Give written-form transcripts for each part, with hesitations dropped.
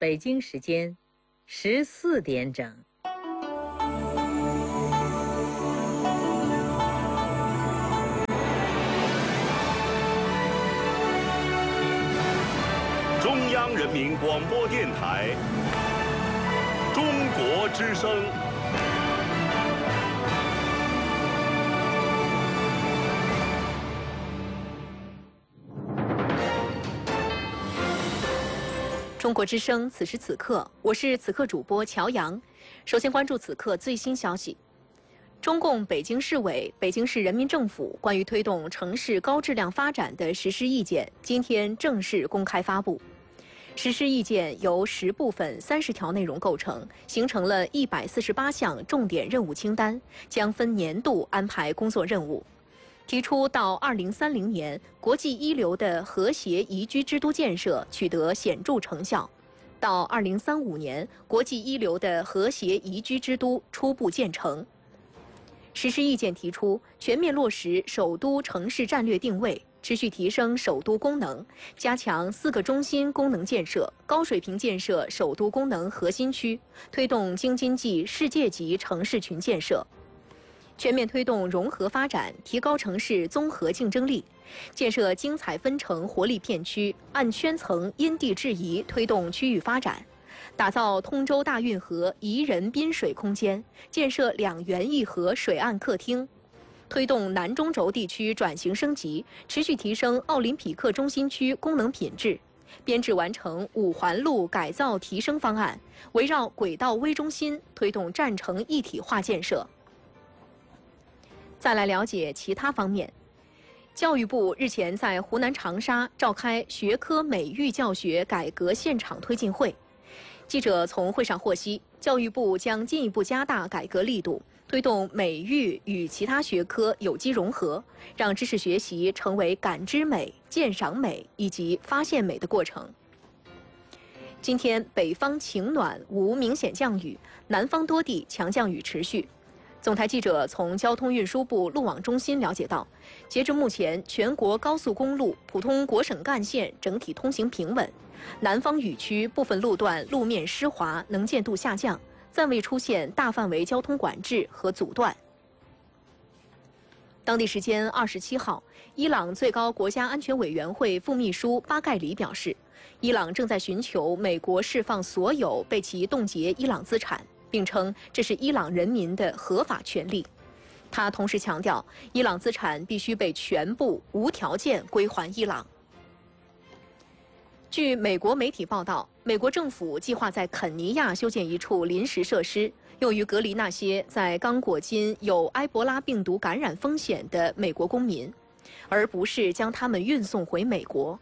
北京时间14点整。 中央人民广播电台中国之声。 中国之声，此时此刻，我是此刻主播乔阳。首先关注此刻最新消息：中共北京市委、北京市人民政府关于推动城市高质量发展的实施意见今天正式公开发布。实施意见由10部分30条内容构成，形成了148项重点任务清单，将分年度安排工作任务。提出到2030年，国际一流的和谐宜居之都建设取得显著成效；到2035年，国际一流的和谐宜居之都初步建成。实施意见提出，全面落实首都城市战略定位，持续提升首都功能，加强4个中心功能建设，高水平建设首都功能核心区，推动京津冀世界级城市群建设。全面推动融合发展，提高城市综合竞争力，建设精彩纷呈活力片区，按圈层因地制宜推动区域发展，打造通州大运河宜人滨水空间，建设2园1河水岸客厅，推动南中轴地区转型升级，持续提升奥林匹克中心区功能品质，编制完成5环路改造提升方案，围绕轨道微中心推动战城一体化建设。再来了解其他方面。教育部日前在湖南长沙召开学科美育教学改革现场推进会。记者从会上获悉，教育部将进一步加大改革力度，推动美育与其他学科有机融合，让知识学习成为感知美、鉴赏美以及发现美的过程。今天北方晴暖，无明显降雨，南方多地强降雨持续。总台记者从交通运输部路网中心了解到，截至目前，全国高速公路、普通国省干线整体通行平稳，南方雨区部分路段路面湿滑，能见度下降，暂未出现大范围交通管制和阻断。当地时间27号，伊朗最高国家安全委员会副秘书巴盖里表示，伊朗正在寻求美国释放所有被其冻结伊朗资产，并称这是伊朗人民的合法权利。他同时强调，伊朗资产必须被全部无条件归还伊朗。据美国媒体报道，美国政府计划在肯尼亚修建一处临时设施，用于隔离那些在刚果金有埃博拉病毒感染风险的美国公民，而不是将他们运送回美国。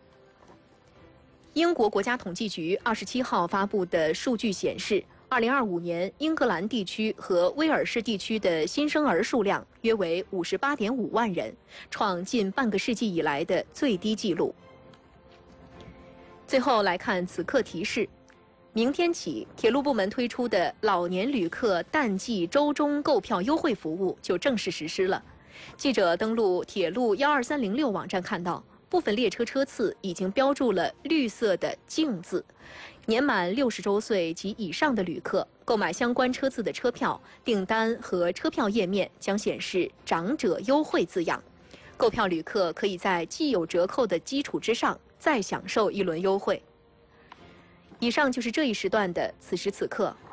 英国国家统计局27号发布的数据显示，2025年英格兰地区和威尔士地区的新生儿数量约为58.5万人，创近半个世纪以来的最低纪录。最后来看此刻提示：明天起，铁路部门推出的老年旅客淡季周中购票优惠服务就正式实施了。记者登录铁路12306网站看到，部分列车车次已经标注了绿色的“敬”字。年满60周岁及以上的旅客购买相关车次的车票订单和车票页面将显示“长者优惠”字样。购票旅客可以在既有折扣的基础之上再享受一轮优惠。以上就是这一时段的此时此刻。